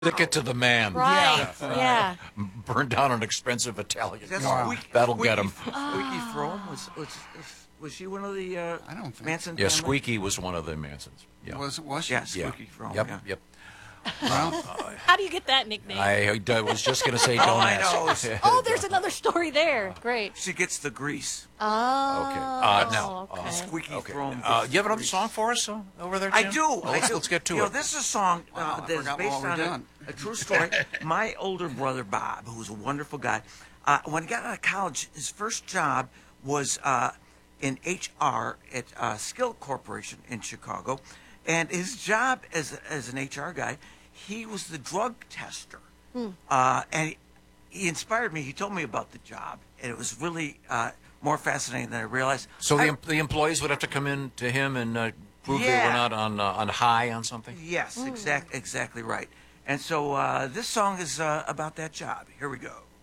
Stick it to the man. Right. Yeah. Burn down an expensive Italian That's car. That'll get him. Squeaky Frome was she one of the I don't think. Manson? Yeah, family? Squeaky was one of the Mansons. Yeah. Was she? Yeah, Yeah. Squeaky Frome. Yep. Yeah. Yep. Well, How do you get that nickname? I was just going to say, don't I ask. know. Oh, there's another story there. Great. She gets the grease. Oh. Okay. Now, okay. Squeaky Okay. Frome. You gets have the another grease. song for us over there, I Jim? do. Well, I do. let's get to You know, it. this is a song Wow, I that's forgot based what we're on doing. a true story. My older brother, Bob, who's a wonderful guy, when he got out of college, his first job was in HR at Skill Corporation in Chicago. And his job as an HR guy, he was the drug tester. And he inspired me. He told me about the job. And it was really more fascinating than I realized. So the employees would have to come in to him and prove they Yeah. were not on high on something? Yes, exactly right. And so this song is about that job. Here we go.